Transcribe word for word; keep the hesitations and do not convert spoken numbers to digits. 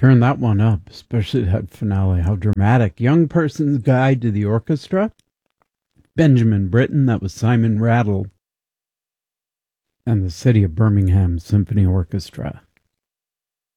Turn that one up, especially that finale. How dramatic. Young Person's Guide to the Orchestra. Benjamin Britten, that was Simon Rattle. And the City of Birmingham Symphony Orchestra.